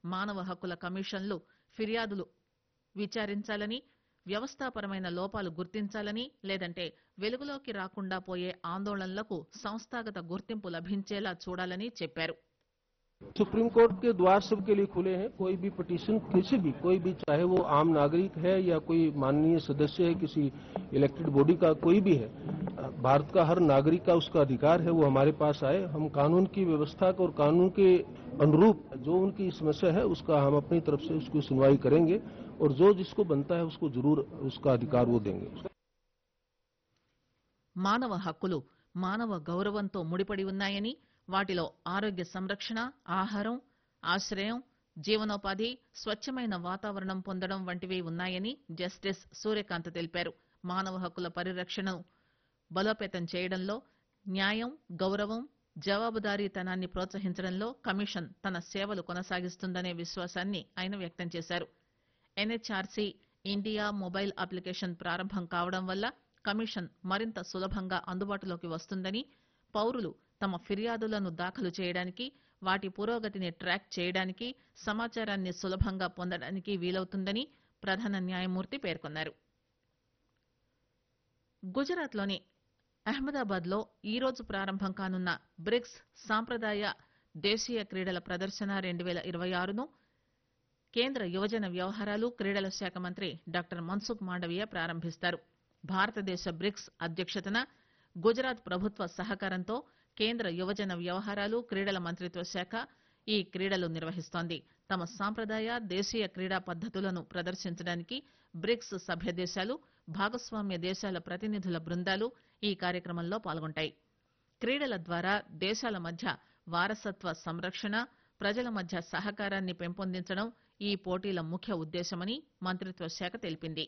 మానవ హక్కుల కమిషన్లు ఫిర్యాదులు విచారించాలని, వ్యవస్థాపరమైన లోపాలు గుర్తించాలని, లేదంటే వెలుగులోకి రాకుండా పోయే ఆందోళనలకు సంస్థాగత గుర్తింపు లభించేలా చూడాలని చెప్పారు. सुप्रीम कोर्ट के द्वार सबके लिए खुले हैं। कोई भी पिटीशन किसी भी कोई भी चाहे वो आम नागरिक है या कोई माननीय सदस्य है किसी इलेक्टेड बॉडी का कोई भी है, भारत का हर नागरिक का उसका अधिकार है वो हमारे पास आए। हम कानून की व्यवस्था को और कानून के अनुरूप जो उनकी समस्या है उसका हम अपनी तरफ से उसकी सुनवाई करेंगे और जो जिसको बनता है उसको जरूर उसका अधिकार वो देंगे. మానవ హక్కులు మానవ గౌరవంతో ముడిపడి ఉన్నాయని, వాటిలో ఆరోగ్య సంరక్షణ, ఆహారం, ఆశ్రయం, జీవనోపాధి, స్వచ్ఛమైన వాతావరణం పొందడం వంటివి ఉన్నాయని జస్టిస్ సూర్యకాంత్ తెలిపారు. మానవ హక్కుల పరిరక్షణను బలోపేతం చేయడంలో న్యాయం, గౌరవం, జవాబుదారీతనాన్ని ప్రోత్సహించడంలో కమిషన్ తన సేవలు కొనసాగిస్తుందనే విశ్వాసాన్ని ఆయన వ్యక్తం చేశారు. ఎన్హెచ్ఆర్సీ ఇండియా మొబైల్ అప్లికేషన్ ప్రారంభం కావడం వల్ల కమిషన్ మరింత సులభంగా అందుబాటులోకి వస్తుందని, పౌరులు తమ ఫిర్యాదులను దాఖలు చేయడానికి, వాటి పురోగతిని ట్రాక్ చేయడానికి, సమాచారాన్ని సులభంగా పొందడానికి వీలవుతుందని ప్రధాన న్యాయమూర్తి పేర్కొన్నారు. గుజరాత్లోని అహ్మదాబాద్ లో ఈరోజు ప్రారంభం కానున్న బ్రిక్స్ సాంప్రదాయ దేశీయ క్రీడల ప్రదర్శన 2026ను కేంద్ర యువజన వ్యవహారాలు, క్రీడల శాఖ మంత్రి డాక్టర్ మన్సుఖ్ మాండవీయ ప్రారంభిస్తారు. భారతదేశ బ్రిక్స్ అధ్యక్షతన గుజరాత్ ప్రభుత్వ సహకారంతో కేంద్ర యువజన వ్యవహారాలు, క్రీడల మంత్రిత్వ శాఖ ఈ క్రీడలు నిర్వహిస్తోంది. తమ సాంప్రదాయ దేశీయ క్రీడా పద్దతులను ప్రదర్శించడానికి బ్రిక్స్ సభ్య దేశాలు, భాగస్వామ్య దేశాల ప్రతినిధుల బృందాలు ఈ కార్యక్రమంలో పాల్గొంటాయి. క్రీడల ద్వారా దేశాల మధ్య వారసత్వ సంరక్షణ, ప్రజల మధ్య సహకారాన్ని పెంపొందించడం ఈ పోటీల ముఖ్య ఉద్దేశమని మంత్రిత్వ శాఖ తెలిపింది.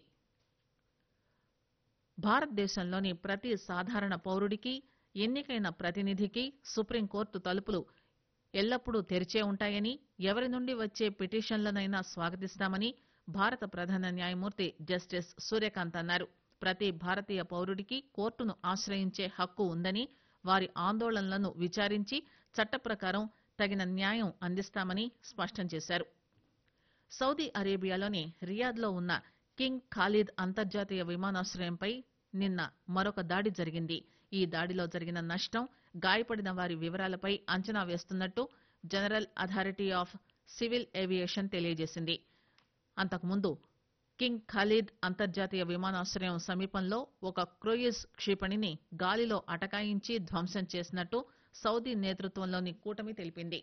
భారతదేశంలోని ప్రతి సాధారణ పౌరుడికి, ఎన్నికైన ప్రతినిధికి సుప్రీంకోర్టు తలుపులు ఎల్లప్పుడూ తెరిచే ఉంటాయని, ఎవరి నుండి వచ్చే పిటిషన్లనైనా స్వాగతిస్తామని భారత ప్రధాన న్యాయమూర్తి జస్టిస్ సూర్యకాంత్ అన్నారు. ప్రతి భారతీయ పౌరుడికి కోర్టును ఆశ్రయించే హక్కు ఉందని, వారి ఆందోళనలను విచారించి చట్ట ప్రకారం తగిన న్యాయం అందిస్తామని స్పష్టం చేశారు. సౌదీ అరేబియాలోని రియాద్ లో ఉన్న కింగ్ ఖాలిద్ అంతర్జాతీయ విమానాశ్రయంపై నిన్న మరొక దాడి జరిగింది. ఈ దాడిలో జరిగిన నష్టం, గాయపడిన వారి వివరాలపై అంచనా వేస్తున్నట్టు general authority of civil aviation తెలియజేసింది. అంతకుముందు కింగ్ ఖాలిద్ అంతర్జాతీయ విమానాశ్రయం సమీపంలో ఒక క్రూయిజ్ క్షిపణిని గాలిలో అటకాయించి ధ్వంసం చేసినట్టు సౌదీ నేతృత్వంలోని కూటమి తెలిపింది.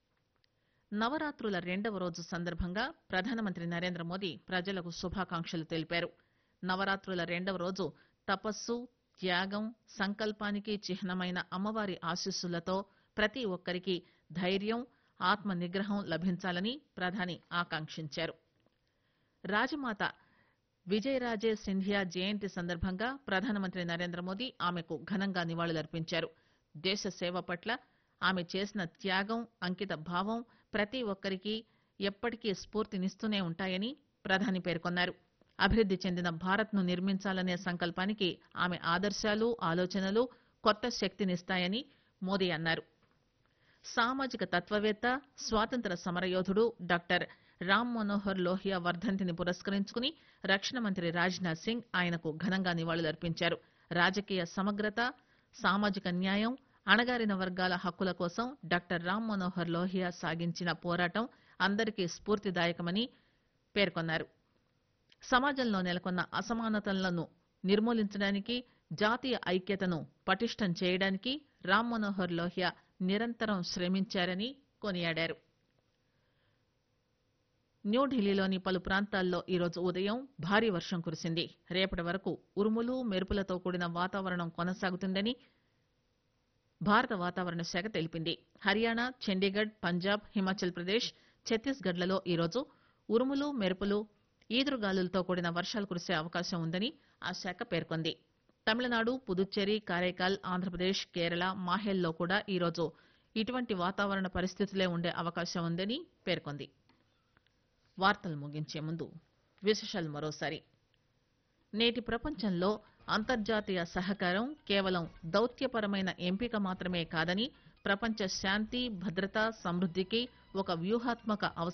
నవరాత్రుల 2వ రోజు సందర్భంగా ప్రధానమంత్రి నరేంద్ర మోదీ ప్రజలకు శుభాకాంక్షలు తెలిపారు. నవరాత్రుల 2వ రోజు తపస్సు, త్యాగం, సంకల్పానికి చిహ్నమైన అమ్మవారి ఆశీస్సులతో ప్రతి ఒక్కరికి ధైర్యం, ఆత్మ నిగ్రహం లభించాలని ప్రధాని ఆకాంక్షించారు. రాజమాత విజయరాజే సింధియా జయంతి సందర్భంగా ప్రధానమంత్రి నరేంద్ర మోదీ ఆమెకు ఘనంగా నివాళులర్పించారు. దేశ సేవ పట్ల ఆమె చేసిన త్యాగం, అంకిత భావం ప్రతి ఒక్కరికి ఎప్పటికీ స్ఫూర్తినిస్తూనే ఉంటాయని ప్రధాని పేర్కొన్నారు. అభివృద్ది చెందిన భారత్ ను నిర్మించాలనే సంకల్పానికి ఆమె ఆదర్శాలు, ఆలోచనలు కొత్త శక్తినిస్తాయని మోదీ అన్నారు. సామాజిక తత్వవేత్త, స్వాతంత్ర సమరయోధుడు డాక్టర్ రామ్ మనోహర్ లోహియా వర్ధంతిని పురస్కరించుకుని రక్షణ మంత్రి రాజ్నాథ్ సింగ్ ఆయనకు ఘనంగా నివాళులర్పించారు. రాజకీయ సమగ్రత, సామాజిక న్యాయం, అణగారిన వర్గాల హక్కుల కోసం డాక్టర్ రామ్ మనోహర్ లోహియా సాగించిన పోరాటం అందరికీ స్ఫూర్తిదాయకమని పేర్కొన్నారు. సమాజంలో నెలకొన్న అసమానతలను నిర్మూలించడానికి, జాతీయ ఐక్యతను పటిష్టం చేయడానికి రామ్ మనోహర్ లోహియా నిరంతరం శ్రమించారని కొనియాడారు. న్యూఢిల్లీలోని పలు ప్రాంతాల్లో ఈరోజు ఉదయం భారీ వర్షం కురిసింది. రేపటి వరకు ఉరుములు, మెరుపులతో కూడిన వాతావరణం కొనసాగుతుందని భారత వాతావరణ శాఖ తెలిపింది. హర్యానా, చండీగఢ్, పంజాబ్, హిమాచల్ ప్రదేశ్, ఛత్తీస్గఢ్ లలో ఈరోజు ఉరుములు, మెరుపులు, ఈదురుగాలులతో కూడిన వర్షాలు కురిసే అవకాశం ఉందని ఆ శాఖ పేర్కొంది. తమిళనాడు, పుదుచ్చేరి, కారైకాల్, ఆంధ్రప్రదేశ్, కేరళ, మాహేల్లో కూడా ఈరోజు ఇటువంటి వాతావరణ పరిస్థితులే ఉండే అవకాశం ఉందని పేర్కొంది. వార్తలు ముగించే ముందు విశేషాలు మరోసారి. నేటి ప్రపంచంలో అంతర్జాతీయ సహకారం కేవలం దౌత్యపరమైన ఎంపిక మాత్రమే కాదని, ప్రపంచ శాంతి, భద్రత, సమృద్దికి ఒక వ్యూహాత్మక అవసరం